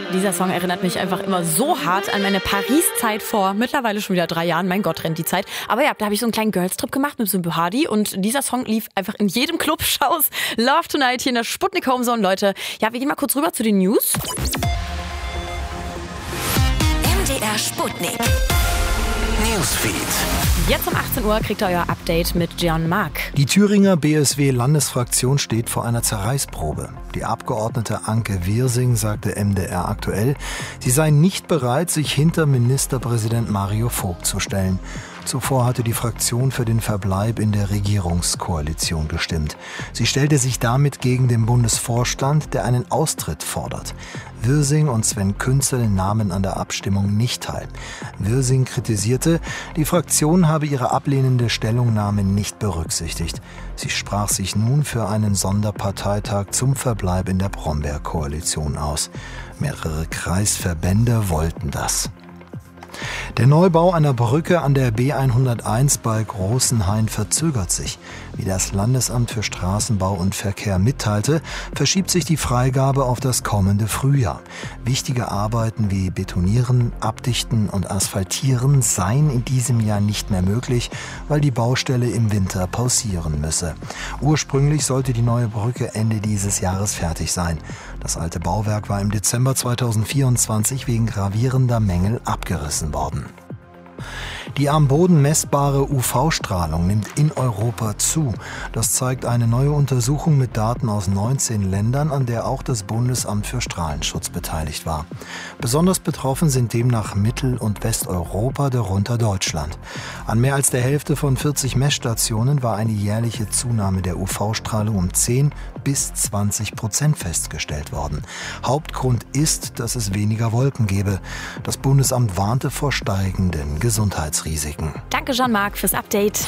Dieser Song erinnert mich einfach immer so hart an meine Paris-Zeit vor mittlerweile schon wieder 3 Jahren. Mein Gott, rennt die Zeit. Aber ja, da habe ich so einen kleinen Girls-Trip gemacht mit so einem Buhardi und dieser Song lief einfach in jedem Club. Schau's Love Tonight hier in der Sputnik Homezone, Leute. Ja, wir gehen mal kurz rüber zu den News. MDR Sputnik Newsfeed. Jetzt um 18 Uhr kriegt ihr euer Update mit Gian Mark. Die Thüringer BSW-Landesfraktion steht vor einer Zerreißprobe. Die Abgeordnete Anke Wirsing sagte MDR aktuell, sie sei nicht bereit, sich hinter Ministerpräsident Mario Vogt zu stellen. Zuvor hatte die Fraktion für den Verbleib in der Regierungskoalition gestimmt. Sie stellte sich damit gegen den Bundesvorstand, der einen Austritt fordert. Wirsing und Sven Künzel nahmen an der Abstimmung nicht teil. Wirsing kritisierte, die Fraktion habe ihre ablehnende Stellungnahme nicht berücksichtigt. Sie sprach sich nun für einen Sonderparteitag zum Verbleib in der Brombeer-Koalition aus. Mehrere Kreisverbände wollten das. Der Neubau einer Brücke an der B101 bei Großenhain verzögert sich. Wie das Landesamt für Straßenbau und Verkehr mitteilte, verschiebt sich die Freigabe auf das kommende Frühjahr. Wichtige Arbeiten wie Betonieren, Abdichten und Asphaltieren seien in diesem Jahr nicht mehr möglich, weil die Baustelle im Winter pausieren müsse. Ursprünglich sollte die neue Brücke Ende dieses Jahres fertig sein. Das alte Bauwerk war im Dezember 2024 wegen gravierender Mängel abgerissen worden. Die am Boden messbare UV-Strahlung nimmt in Europa zu. Das zeigt eine neue Untersuchung mit Daten aus 19 Ländern, an der auch das Bundesamt für Strahlenschutz beteiligt war. Besonders betroffen sind demnach Mittel- und Westeuropa, darunter Deutschland. An mehr als der Hälfte von 40 Messstationen war eine jährliche Zunahme der UV-Strahlung um 10-20% festgestellt worden. Hauptgrund ist, dass es weniger Wolken gebe. Das Bundesamt warnte vor steigenden Gesundheitsrisiken. Danke, Jean-Marc, fürs Update.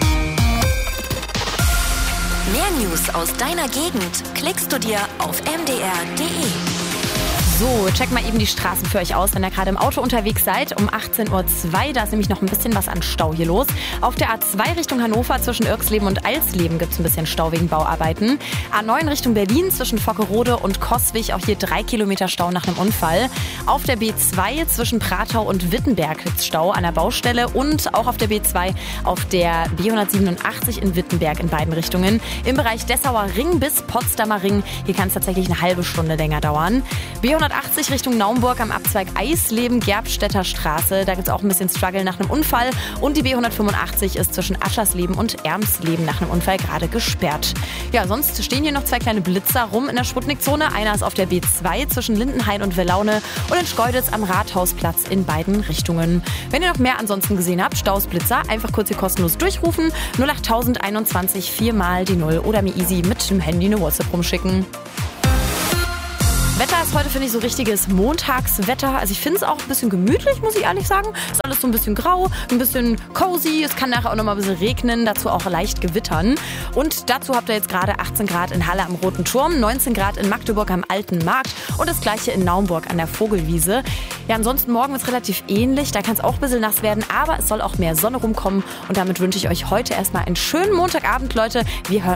Mehr News aus deiner Gegend klickst du dir auf mdr.de. So, checkt mal eben die Straßen für euch aus, wenn ihr gerade im Auto unterwegs seid. Um 18.02 Uhr, da ist nämlich noch ein bisschen was an Stau hier los. Auf der A2 Richtung Hannover zwischen Irxleben und Alsleben gibt es ein bisschen Stau wegen Bauarbeiten. A9 Richtung Berlin zwischen Vockerode und Coswig, auch hier 3 Kilometer Stau nach einem Unfall. Auf der B2 zwischen Pratau und Wittenberg gibt es Stau an der Baustelle und auch auf der B2 auf der B187 in Wittenberg in beiden Richtungen. Im Bereich Dessauer Ring bis Potsdamer Ring, hier kann es tatsächlich eine halbe Stunde länger dauern. B180 Richtung Naumburg am Abzweig Eisleben-Gerbstädter Straße. Da gibt es auch ein bisschen Struggle nach einem Unfall. Und die B185 ist zwischen Aschersleben und Ermsleben nach einem Unfall gerade gesperrt. Ja, sonst stehen hier noch 2 kleine Blitzer rum in der Sputnik-Zone. Einer ist auf der B2 zwischen Lindenhain und Wellaune und in Schkeuditz am Rathausplatz in beiden Richtungen. Wenn ihr noch mehr ansonsten gesehen habt, Staus, Blitzer, einfach kurz hier kostenlos durchrufen. 08021 4 mal die 0 oder mir easy mit dem Handy eine WhatsApp rumschicken. Wetter ist heute, finde ich, so richtiges Montagswetter. Also ich finde es auch ein bisschen gemütlich, muss ich ehrlich sagen. Ist alles so ein bisschen grau, ein bisschen cozy. Es kann nachher auch noch mal ein bisschen regnen, dazu auch leicht gewittern. Und dazu habt ihr jetzt gerade 18 Grad in Halle am Roten Turm, 19 Grad in Magdeburg am Alten Markt und das gleiche in Naumburg an der Vogelwiese. Ja, ansonsten morgen wird es relativ ähnlich. Da kann es auch ein bisschen nass werden, aber es soll auch mehr Sonne rumkommen. Und damit wünsche ich euch heute erstmal einen schönen Montagabend, Leute. Wir hören